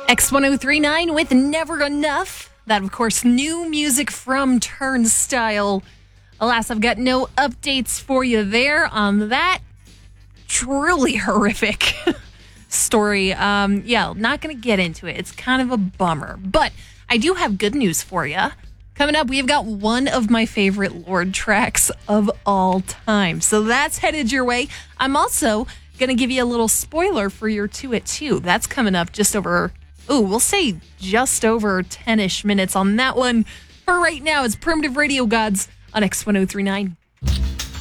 X1039 with Never Enough. That, of course, new music from Turnstile. Alas, I've got no updates for you there on that truly horrific story. Not going to get into it. It's kind of a bummer. But I do have good news for you. Coming up, we've got one of my favorite Lorde tracks of all time. So that's headed your way. I'm also going to give you a little spoiler for your 2 at 2. That's coming up just over 10-ish minutes on that one. For right now, it's Primitive Radio Gods on X1039.